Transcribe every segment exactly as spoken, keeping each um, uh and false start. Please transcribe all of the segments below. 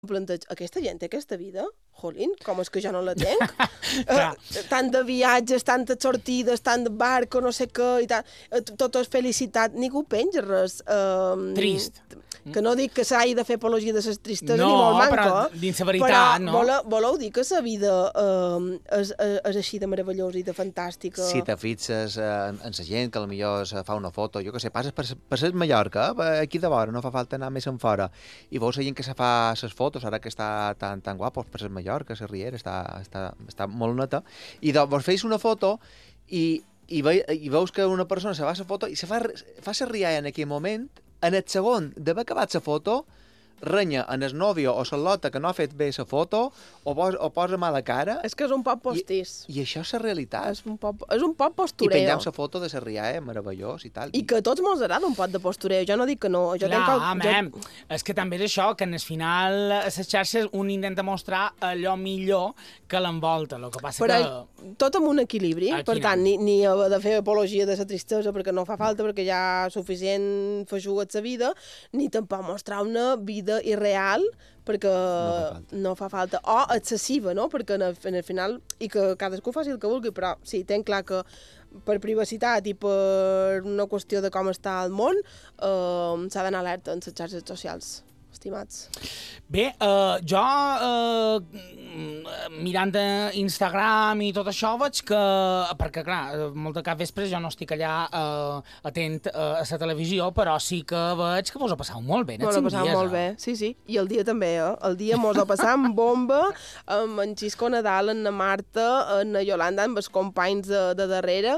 planteig, aquesta gent té aquesta vida? Jolín, com és que jo no la tenc? uh, tant de viatges, tantes sortides, tant de barco, no sé què, i tant, uh, tot és felicitat, ningú penja res. Uh, Trist. Que no dic que s'hagi de fer apologia de les tristesa no, ni molt manco, però dins la veritat, però no? voleu, voleu dir que la vida uh, és, és així de meravellosa i de fantàstica? Si te fixes eh, en la gent que potser se fa una foto, jo què sé, passes per, per ser Mallorca, eh, aquí de vora, no fa falta anar més en fora, i veus la gent que se fa les fotos, ara que està tan, tan guapos per ser Mallorca, la Riera, està, està, està molt neta, i de, vos feis una foto i, i, ve, i veus que una persona se fa la foto i se fa, fa la rialla en aquell moment, en el segon d'haver acabat la foto, renya en el nòvio o la lota que no ha fet bé la foto o, pos, o posa mala cara. És que és un poc postís. I, i això és la realitat. És un poc, és un poc postureo. I pengem la foto de la rialla, meravellós i tal. I que a tots mos agrada un poc de postureo. Jo no dic que no. Jo Clar, tenc el... mem, jo... és que també és això, que en el final a les xarxes un intenta mostrar allò millor que l'envolta. El que passa Però que... tot amb un equilibri. Aquí per tant, no. ni, ni haver de fer apologia de la tristesa perquè no fa falta, perquè ja suficient feixuga la vida, ni tampoc mostrar una vida irreal perquè no fa, no fa falta, o excessiva, no? Perquè en el, en el final, i que cadascú faci el que vulgui, però sí, tenc clar que per privacitat i per una qüestió de com està el món, eh, s'ha d'anar alerta en les xarxes socials, estimats. Bé, eh, jo, eh, mirant Instagram i tot això, veig que, perquè clar, molt de cap vespre jo no estic allà eh, atent eh, a la televisió, però sí que veig que vos ho passau molt bé. Mos ho passau molt bé, sí, sí. I el dia també, eh? El dia mos ho passam bomba, amb en Xisco Nadal, en na Marta, en na Yolanda, amb els companys de, de darrere.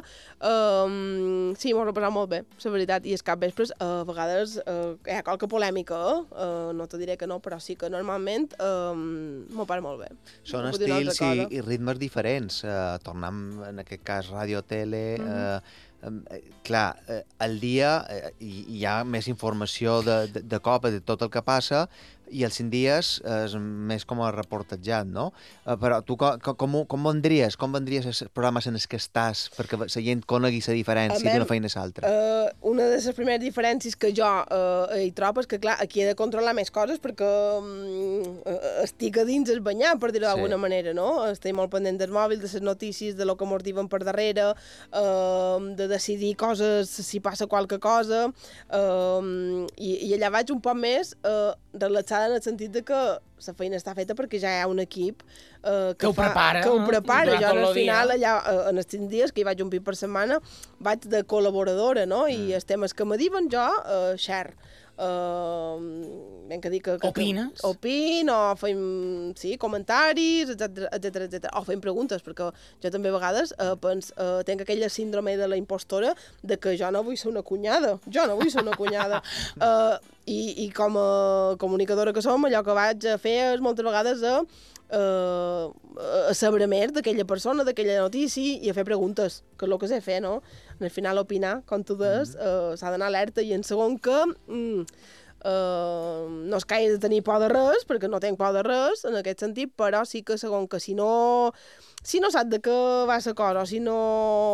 Um, sí, mos ho passau molt bé, la veritat. I els cap vespres, a vegades, uh, hi ha qualque polèmica, eh? Uh, no te diré que no, però sí que normalment um, m'ho passa molt bé. Són no estils i, i ritmes diferents. Uh, tornem, en aquest cas, ràdio, tele... Mm-hmm. uh, uh, clar, uh, al dia uh, hi ha més informació de, de, de cop de tot el que passa, i els cinc dies és més com a reportatjat, no? Uh, però tu com, com, com vendries? Com vendries els programes en els que estàs perquè la gent conegui la diferència d'una feina a l'altra? Uh, una de les primeres diferències que jo uh, hi trobo és que, clar, aquí he de controlar més coses perquè um, estic a dins el banyar, per dir-ho d'alguna sí. manera, no? Estic molt pendent del mòbil, de les notícies, de lo que mos diuen per darrere, uh, de decidir coses, si passa qualque cosa, uh, i, i allà vaig un poc més uh, relaxada en el sentit de que la feina està feta perquè ja hi ha un equip uh, que, que ho fa, prepara. Que ho prepara. Jo, al final, dia. allà, uh, en els cinc dies, que hi vaig un pit per setmana, vaig de col·laboradora, no? I mm. els temes que me diuen jo, uh, share. Uh, ben que dic que... que Opines? Que, opin, o fem, sí, comentaris, etcètera, etcètera, etcètera. O fem preguntes, perquè jo també a vegades uh, pens, uh, tenc aquella síndrome de la impostora de que jo no vull ser una cunyada. Jo no vull ser una cunyada. uh, i, I com a comunicadora que som, allò que vaig a fer és moltes vegades a, uh, a saber més d'aquella persona, d'aquella notícia, i a fer preguntes, que és el que sé fer, no? Al final, opinar, com tu des, uh, s'ha d'anar alerta, i en segon que... Mm, Uh, no és que hagi de tenir por de res, perquè no tenc por de res, en aquest sentit, però sí que segon que si no, si no saps de què va la cosa, o si no,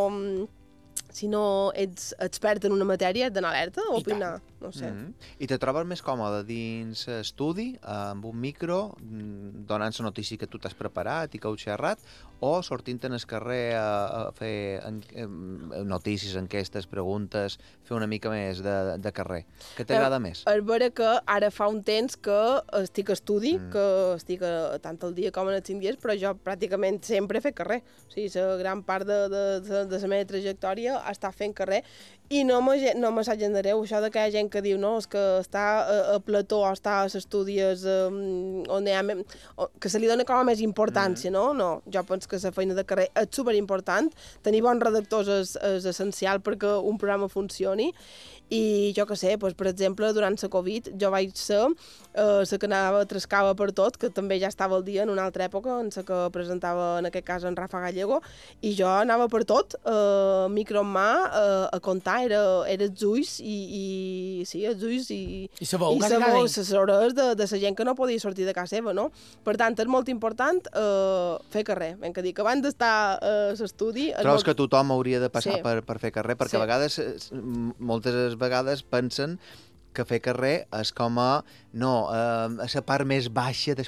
si no ets expert en una matèria, has d'anar alerta o opinar, no sé. Mm-hmm. I te trobes més còmode dins estudi, amb un micro, donant la notícia que tu t'has preparat i que heu xerrat, o sortint en el carrer a, a fer en, en, notícies, enquestes, preguntes, fer una mica més de, de carrer? Què t'agrada eh, més? És vera que ara fa un temps que estic a estudi, mm. que estic a, tant el dia com en els cinc dies, però jo pràcticament sempre he fet carrer. O sigui, la gran part de, de, de, de la meva trajectòria ha estat fent carrer, i no me, no me saig endarreu, això de que hi ha gent que diu no, és que està a, a plató o està a les estudis um, on hi ha me, que se li dona com a més importància, mm. no? No, jo penso que la feina de carrer és superimportant, tenir bons redactors és, és essencial perquè un programa funcioni, i jo què sé, doncs, per exemple, durant la Covid jo vaig ser eh, la que anava trascava per tot, que també ja estava al dia en una altra època, en la que presentava en aquest cas en Rafa Gallego, i jo anava per tot, eh, micro en mà, eh, a contar, era, era els ulls i, i sí, els ulls i, I sabó, i sabó, les hores de, de la gent que no podia sortir de casa seva, no? Per tant, és molt important eh, fer carrer, ben que dic, abans d'estar a l'estudi... Trobes molt... que tothom hauria de passar sí. per, per fer carrer, perquè sí. a vegades, moltes vegades pensen que fer carrer és com a, no, eh, a la part més baixa del